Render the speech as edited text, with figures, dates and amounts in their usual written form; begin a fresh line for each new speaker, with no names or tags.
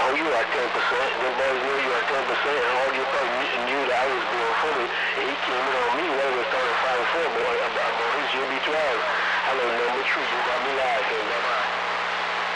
know you at 10%. Them boys knew you at 10%, and all you probably knew that I was being fully. And he came in on me when I was starting 5-4, but about his UB12. I don't know, but true, you got me laughing, man.